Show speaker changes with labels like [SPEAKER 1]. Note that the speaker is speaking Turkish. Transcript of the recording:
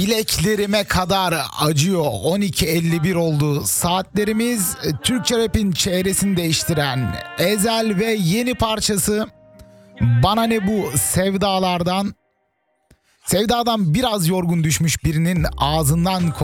[SPEAKER 1] Bileklerime kadar acıyor. 12.51 oldu saatlerimiz. Türkçe rap'in çehresini değiştiren Ezel ve yeni parçası Bana Ne Bu Sevdalardan. Sevdadan biraz yorgun düşmüş birinin ağzından